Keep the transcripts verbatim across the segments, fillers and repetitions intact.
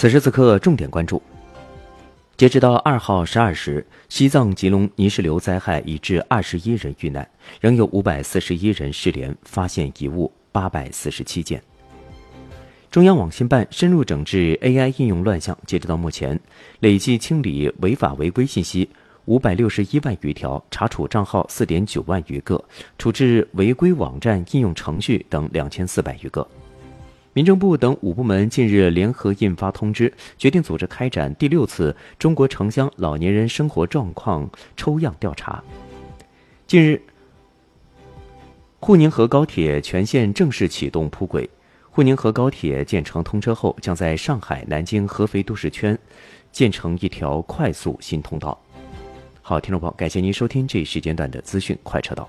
此时此刻，重点关注。截止到二号十二时，西藏吉隆泥石流灾害已致二十一人遇难，仍有五百四十一人失联，发现遗物八百四十七件。中央网信办深入整治 A I 应用乱象，截止到目前，累计清理违法违规信息五百六十一万余条，查处账号四点九万余个，处置违规网站应用程序等两千四百余个。民政部等五部门近日联合印发通知，决定组织开展第六次中国城乡老年人生活状况抽样调查。近日，沪宁河高铁全线正式启动铺轨。沪宁河高铁建成通车后，将在上海、南京、合肥都市圈建成一条快速新通道。好，听众朋友，感谢您收听这一时间段的资讯快车道。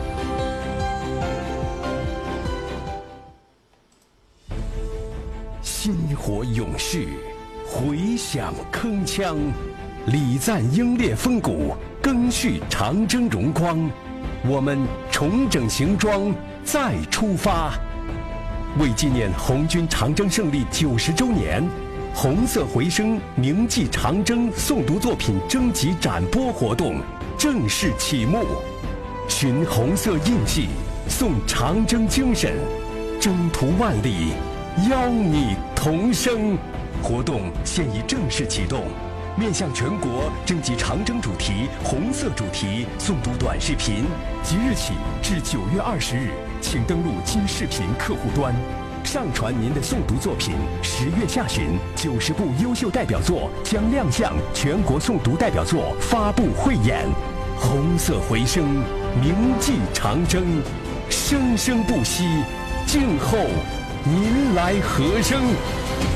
薪火勇士，回响铿锵；礼赞英烈风骨，赓续长征荣光。我们重整行装，再出发。为纪念红军长征胜利九十周年，红色回声铭记长征诵读作品征集展播活动正式启幕。寻红色印记，颂长征精神，征途万里，邀你同生。活动现已正式启动，面向全国征集长征主题、红色主题诵读短视频。即日起至九月二十日，请登录今视频客户端，上传您的诵读作品。十月下旬，九十部优秀代表作将亮相全国诵读代表作发布汇演。红色回声，铭记长征，生生不息。静候您来和声。